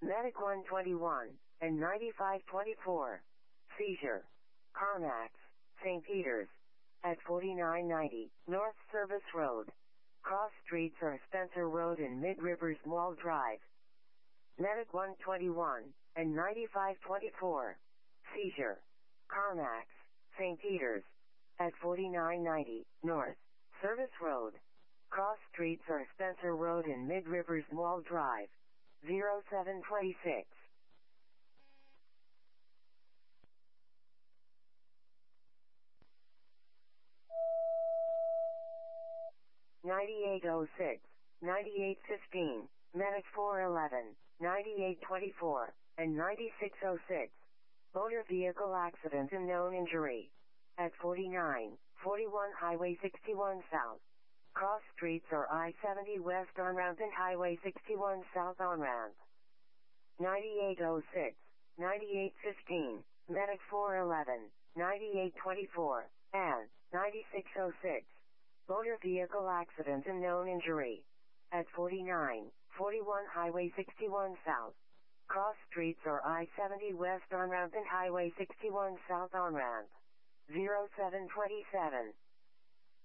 Medic 121 and 9524. Seizure. CarMax, St. Peters. At 4990 North Service Road. Cross streets are Spencer Road and Mid Rivers Mall Drive. Medic 121 and 9524. Seizure. CarMax, St. Peters. At 4990 North Service Road. Cross streets are Spencer Road and Mid Rivers Mall Drive. 0726. (9806), (9815), Medic 411, (9824), and 9606. Motor vehicle accident and known injury. At 4941 Highway 61 South. Cross streets are I-70 West on-ramp and Highway 61 South on-ramp. 9806, (9815), Medic 411, (9824), and 9606. Motor vehicle accident and known injury. At 4941 Highway 61 South. Cross streets are I-70 West on-ramp and Highway 61 South on-ramp. 0727.